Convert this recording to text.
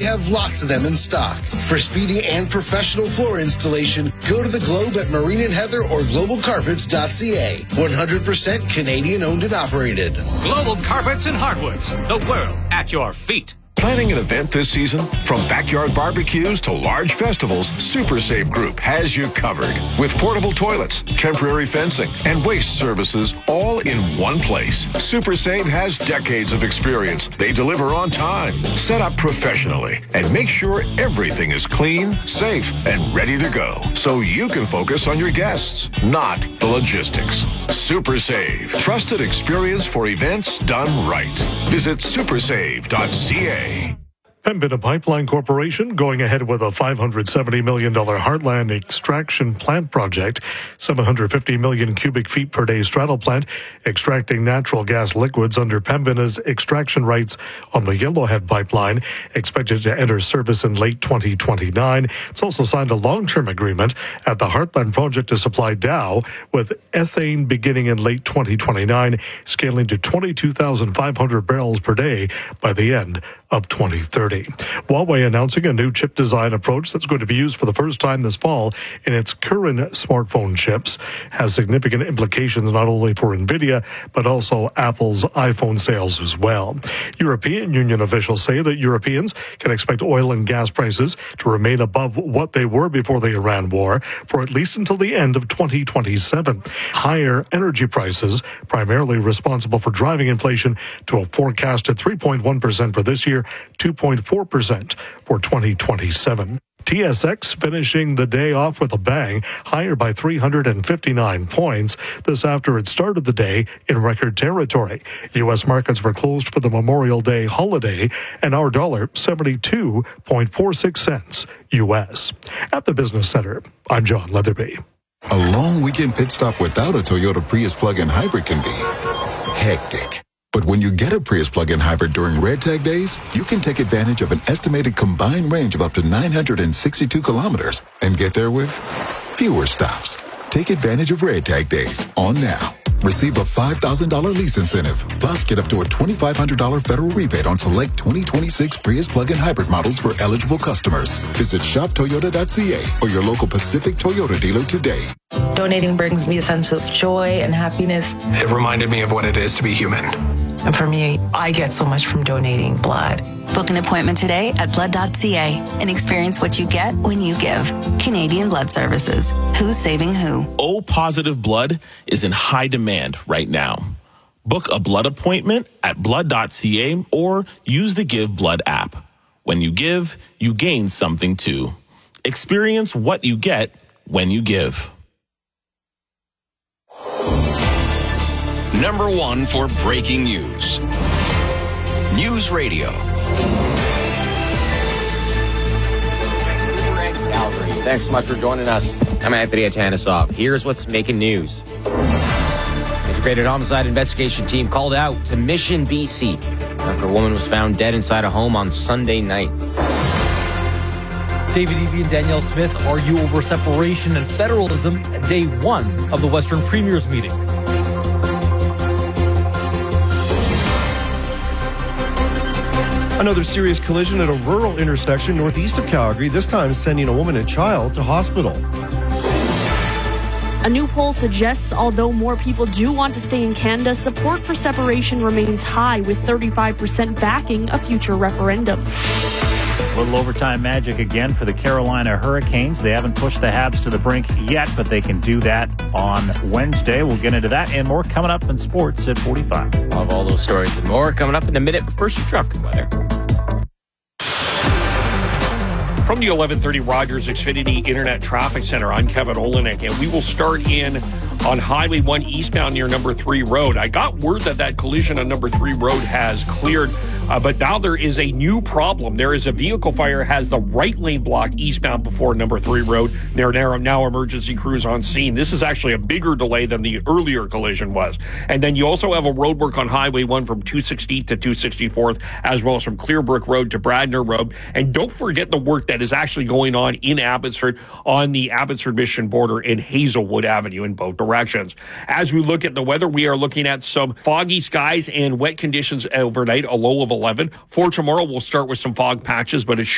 have lots of them in stock. For speedy and professional floor installation, go to the Globe at Marine and Heather or globalcarpets.ca. 100% Canadian owned and operated. Global Carpets and Hardwoods, the world at your feet. Planning an event this season? From backyard barbecues to large festivals, Super Save Group has you covered. With portable toilets, temporary fencing, and waste services all in one place. Super Save has decades of experience. They deliver on time, set up professionally, and make sure everything is clean, safe, and ready to go. So you can focus on your guests, not the logistics. Super Save. Trusted experience for events done right. Visit supersave.ca. Pembina Pipeline Corporation going ahead with a $570 million Heartland extraction plant project, 750 million cubic feet per day straddle plant, extracting natural gas liquids under Pembina's extraction rights on the Yellowhead Pipeline, expected to enter service in late 2029. It's also signed a long-term agreement at the Heartland project to supply Dow with ethane beginning in late 2029, scaling to 22,500 barrels per day by the end of 2030. Huawei announcing a new chip design approach that's going to be used for the first time this fall in its current smartphone chips. Has significant implications not only for NVIDIA, but also Apple's iPhone sales as well. European Union officials say that Europeans can expect oil and gas prices to remain above what they were before the Iran war for at least until the end of 2027. Higher energy prices, primarily responsible for driving inflation to a forecasted 3.1% for this year, 2.4% for 2027. TSX finishing the day off with a bang, higher by 359 points. This after it started the day in record territory. U.S. markets were closed for the Memorial Day holiday, and our dollar 72.46 cents U.S. At the Business Center, I'm John Leatherby. A long weekend pit stop without a Toyota Prius plug-in hybrid can be hectic. But when you get a Prius plug-in hybrid during Red Tag days, you can take advantage of an estimated combined range of up to 962 kilometers and get there with fewer stops. Take advantage of Red Tag days on now. Receive a $5,000 lease incentive, plus get up to a $2,500 federal rebate on select 2026 Prius plug-in hybrid models for eligible customers. Visit shoptoyota.ca or your local Pacific Toyota dealer today. Donating brings me a sense of joy and happiness. It reminded me of what it is to be human. And for me, I get so much from donating blood. Book an appointment today at blood.ca and experience what you get when you give. Canadian Blood Services. Who's saving who? O-positive blood is in high demand right now. Book a blood appointment at blood.ca or use the Give Blood app. When you give, you gain something too. Experience what you get when you give. Number one for breaking news. News Radio. Calgary. Thanks so much for joining us. I'm Anthony Atanisov. Here's what's making news. The integrated homicide investigation team called out to Mission, BC after a woman was found dead inside a home on Sunday night. David Eby and Danielle Smith argue over separation and federalism at day one of the Western Premiers meeting. Another serious collision at a rural intersection northeast of Calgary, this time sending a woman and child to hospital. A new poll suggests although more people do want to stay in Canada, support for separation remains high, with 35% backing a future referendum. A little overtime magic again for the Carolina Hurricanes. They haven't pushed the Habs to the brink yet, but they can do that on Wednesday. We'll get into that and more coming up in sports at 45. Of all those stories and more coming up in a minute, but first your traffic weather. From the 1130 Rogers Xfinity Internet Traffic Center, I'm Kevin Olenek, and we will start in on Highway 1 eastbound near number 3 Road. I got word that collision on number 3 Road has cleared, but now there is a new problem. There is a vehicle fire, has the right lane blocked eastbound before number 3 Road. There are now emergency crews on scene. This is actually a bigger delay than the earlier collision was. And then you also have a road work on Highway 1 from 260th to 264th, as well as from Clearbrook Road to Bradner Road. And don't forget the work that is actually going on in Abbotsford on the Abbotsford-Mission border in Hazelwood Avenue in both directions. As we look at the weather, we are looking at some foggy skies and wet conditions overnight, a low of 11. For tomorrow, we'll start with some fog patches, but it